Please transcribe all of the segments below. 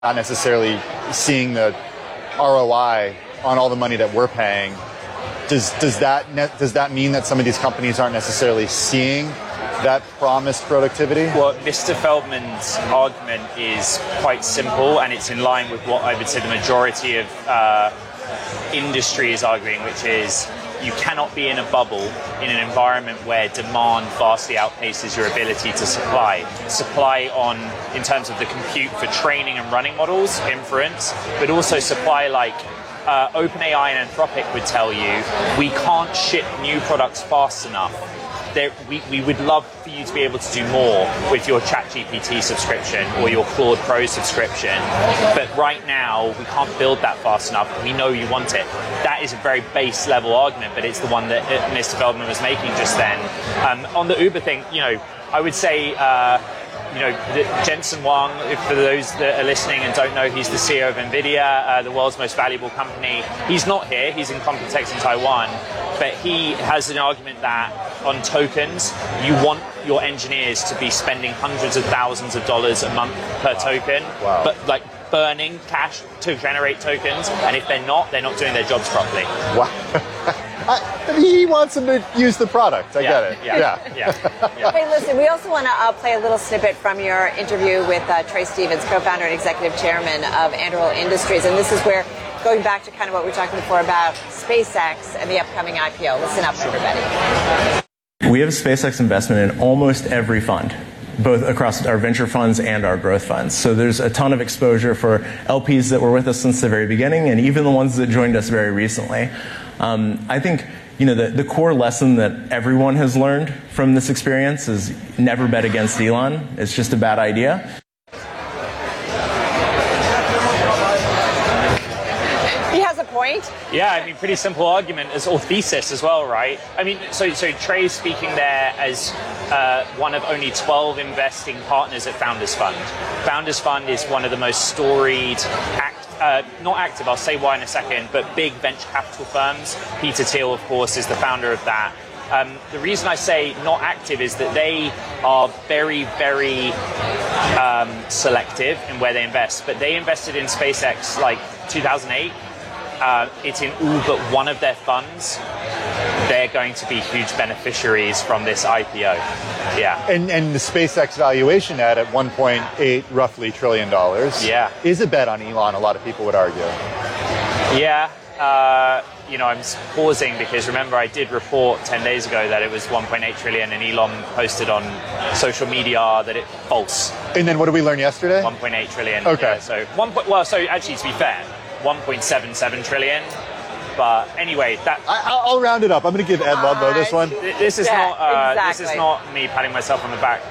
not necessarily seeing the ROI on all the money that we're paying. Does that mean that some of these companies aren't necessarily seeing that promised productivity? Well, Mr. Feldman's argument is quite simple, and it's in line with what I would say the majority of industry is arguing, which is you cannot be in a bubble in an environment where demand vastly outpaces your ability to supply. Supply in terms of the compute for training and running models, inference, but also supply like OpenAI and Anthropic would tell you, we can't ship new products fast enough. We would love for you to be able to do more with your ChatGPT subscription or your Claude Pro subscription. But right now, we can't build that fast enough. We know you want it. That is a very base level argument, but it's the one that Mr. Feldman was making just then. On the Uber thing, I would say, Jensen Huang, for those that are listening and don't know, he's the CEO of NVIDIA, the world's most valuable company. He's not here, he's in Computex in Taiwan, but he has an argument that on tokens, you want your engineers to be spending hundreds of thousands of dollars a month per token, wow. But like burning cash to generate tokens, and if they're not doing their jobs properly. Wow. He wants them to use the product. I get it. Yeah. Hey, listen, we also want to play a little snippet from your interview with Trey Stevens, co-founder and executive chairman of Anduril Industries. And this is where, going back to kind of what we were talking before about SpaceX and the upcoming IPO. Listen up, everybody. We have a SpaceX investment in almost every fund, both across our venture funds and our growth funds. So there's a ton of exposure for LPs that were with us since the very beginning, and even the ones that joined us very recently. I think the core lesson that everyone has learned from this experience is never bet against Elon. It's just a bad idea. Point? Yeah, pretty simple argument or thesis as well, right? So Trey's speaking there as one of only 12 investing partners at Founders Fund. Founders Fund is one of the most storied, not active, I'll say why in a second, but big venture capital firms. Peter Thiel, of course, is the founder of that. The reason I say not active is that they are very, very selective in where they invest. But they invested in SpaceX like 2008. It's in all but one of their funds. They're going to be huge beneficiaries from this IPO. Yeah. And the SpaceX valuation at $1.8 roughly trillion. Yeah. Is a bet on Elon, a lot of people would argue. Yeah. I'm pausing because remember I did report 10 days ago that it was 1.8 trillion and Elon posted on social media that it's false. And then what did we learn yesterday? 1.8 trillion. Okay. Yeah, so actually to be fair, 1.77 trillion. But anyway, I'll round it up. I'm going to give Ed Ludlow this one. This is This is not me patting myself on the back.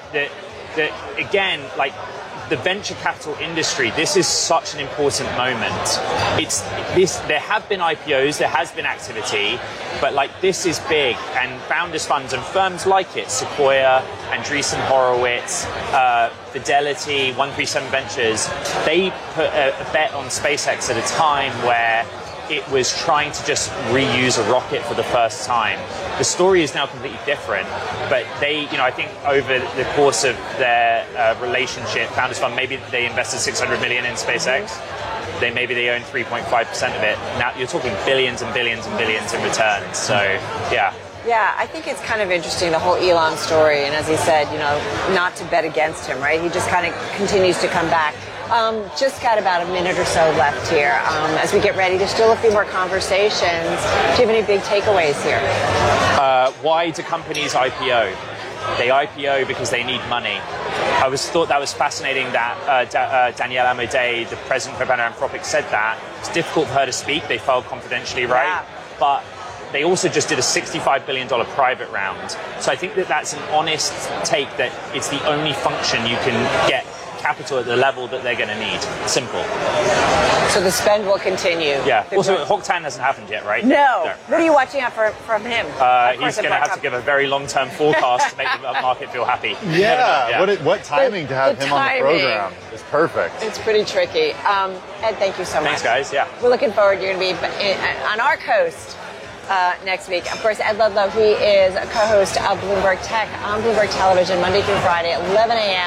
Again, like the venture capital industry, this is such an important moment. There have been IPOs, there has been activity, but like this is big, and founders funds and firms like it, Sequoia, Andreessen Horowitz, Fidelity, 137 Ventures, they put a bet on SpaceX at a time where it was trying to just reuse a rocket for the first time. The story is now completely different, but they, I think over the course of their relationship, Founders Fund, maybe they invested 600 million in SpaceX. Maybe they own 3.5% of it. Now you're talking billions and billions and billions in returns. So, yeah. Yeah, I think it's kind of interesting, the whole Elon story. And as he said, not to bet against him, right? He just kind of continues to come back. Just got about a minute or so left here. As we get ready, there's still a few more conversations. Do you have any big takeaways here? Why do companies IPO? They IPO because they need money. I thought that was fascinating that Danielle Amodei, the president of Anthropic, said that. It's difficult for her to speak. They filed confidentially, right? Yeah. But they also just did a $65 billion private round. So I think that's an honest take that it's the only function you can get capital at the level that they're going to need. Simple. So the spend will continue. Yeah. Also, Hock Tan hasn't happened yet, right? No. What are you watching out from him? He's going to have to give a very long-term forecast to make the market feel happy. Yeah. What timing to have him on the program is perfect. It's pretty tricky. Ed, thank you so much. Thanks, guys. Yeah. We're looking forward. You're going to be on our coast next week. Of course, Ed Ludlow, he is a co-host of Bloomberg Tech on Bloomberg Television Monday through Friday at 11 a.m.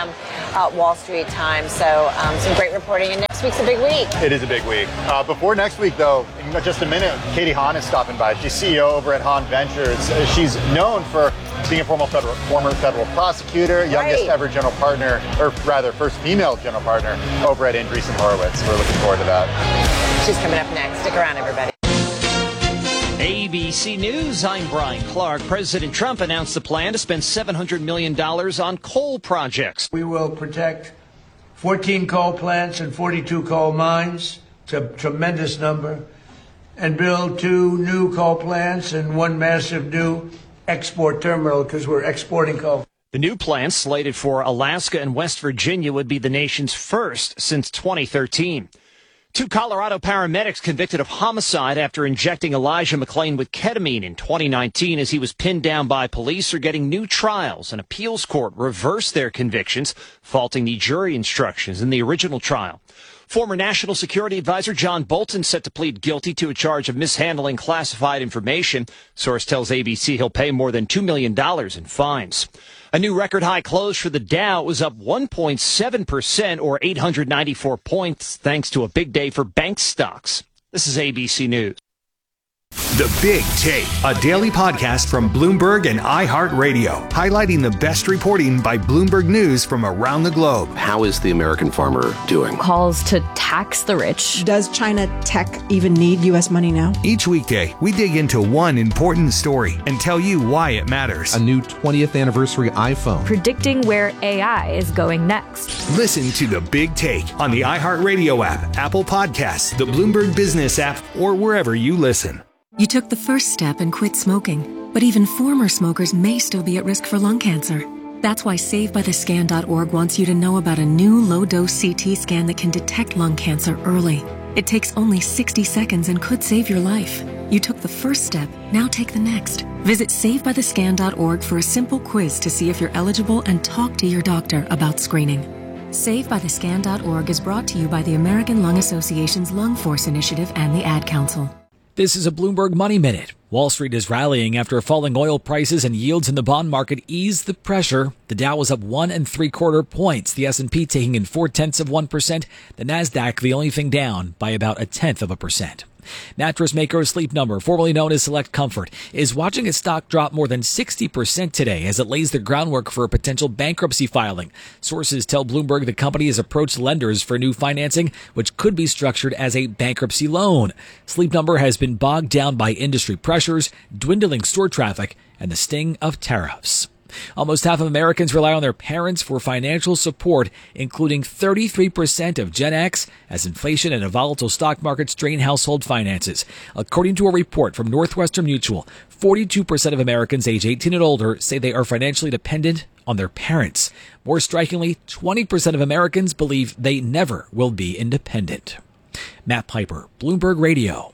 Wall Street Times. So some great reporting, and next week's a big week. It is a big week. Before next week, though, in just a minute, Katie Hahn is stopping by. She's CEO over at Hahn Ventures. She's known for being a former federal prosecutor, youngest ever general partner, or rather, first female general partner over at Andreessen Horowitz. We're looking forward to that. She's coming up next. Stick around, everybody. ABC News, I'm Brian Clark. President Trump announced the plan to spend $700 million on coal projects. We will protect 14 coal plants and 42 coal mines. It's a tremendous number. And build 2 new coal plants and 1 massive new export terminal, because we're exporting coal. The new plants, slated for Alaska and West Virginia, would be the nation's first since 2013. 2 Colorado paramedics convicted of homicide after injecting Elijah McClain with ketamine in 2019 as he was pinned down by police are getting new trials. An appeals court reversed their convictions, faulting the jury instructions in the original trial. Former National Security Advisor John Bolton set to plead guilty to a charge of mishandling classified information. Source tells ABC he'll pay more than $2 million in fines. A new record high close for the Dow. Was up 1.7% or 894 points thanks to a big day for bank stocks. This is ABC News. The Big Take, a daily podcast from Bloomberg and iHeartRadio, highlighting the best reporting by Bloomberg News from around the globe. How is the American farmer doing? Calls to tax the rich. Does China tech even need U.S. money now? Each weekday, we dig into one important story and tell you why it matters. A new 20th anniversary iPhone. Predicting where AI is going next. Listen to The Big Take on the iHeartRadio app, Apple Podcasts, the Bloomberg Business app, or wherever you listen. You took the first step and quit smoking, but even former smokers may still be at risk for lung cancer. That's why SaveByTheScan.org wants you to know about a new low-dose CT scan that can detect lung cancer early. It takes only 60 seconds and could save your life. You took the first step, now take the next. Visit SaveByTheScan.org for a simple quiz to see if you're eligible and talk to your doctor about screening. SaveByTheScan.org is brought to you by the American Lung Association's Lung Force Initiative and the Ad Council. This is a Bloomberg Money Minute. Wall Street is rallying after falling oil prices and yields in the bond market eased the pressure. The Dow was up 1 3/4 points, the S&P taking in 0.4%, the Nasdaq the only thing down by about 0.1%. Mattress maker Sleep Number, formerly known as Select Comfort, is watching its stock drop more than 60% today as it lays the groundwork for a potential bankruptcy filing. Sources tell Bloomberg the company has approached lenders for new financing, which could be structured as a bankruptcy loan. Sleep Number has been bogged down by industry pressures, dwindling store traffic, and the sting of tariffs. Almost half of Americans rely on their parents for financial support, including 33% of Gen X, as inflation and a volatile stock market strain household finances. According to a report from Northwestern Mutual, 42% of Americans age 18 and older say they are financially dependent on their parents. More strikingly, 20% of Americans believe they never will be independent. Matt Piper, Bloomberg Radio.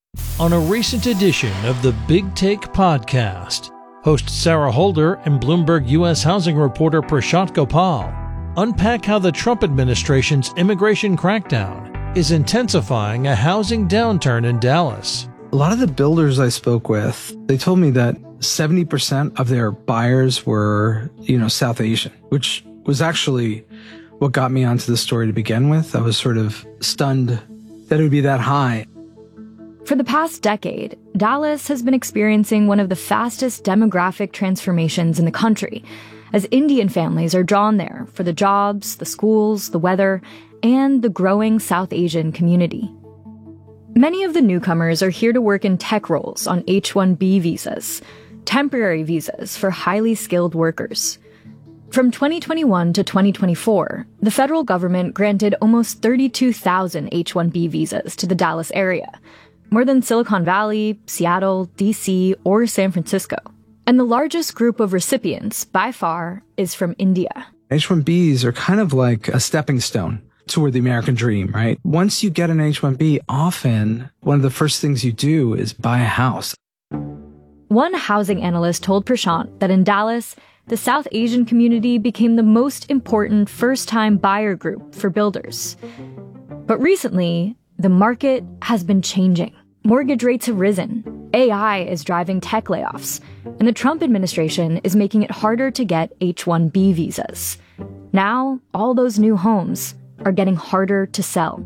On a recent edition of the Big Take podcast, host Sarah Holder and Bloomberg U.S. housing reporter Prashant Gopal unpack how the Trump administration's immigration crackdown is intensifying a housing downturn in Dallas. A lot of the builders I spoke with, they told me that 70% of their buyers were, South Asian, which was actually what got me onto the story to begin with. I was sort of stunned that it would be that high. For the past decade, Dallas has been experiencing one of the fastest demographic transformations in the country, as Indian families are drawn there for the jobs, the schools, the weather, and the growing South Asian community. Many of the newcomers are here to work in tech roles on H-1B visas, temporary visas for highly skilled workers. From 2021 to 2024, the federal government granted almost 32,000 H-1B visas to the Dallas area, more than Silicon Valley, Seattle, D.C., or San Francisco. And the largest group of recipients, by far, is from India. H-1Bs are kind of like a stepping stone toward the American dream, right? Once you get an H-1B, often one of the first things you do is buy a house. One housing analyst told Prashant that in Dallas, the South Asian community became the most important first-time buyer group for builders. But recently, the market has been changing. Mortgage rates have risen. AI is driving tech layoffs. And the Trump administration is making it harder to get H-1B visas. Now, all those new homes are getting harder to sell.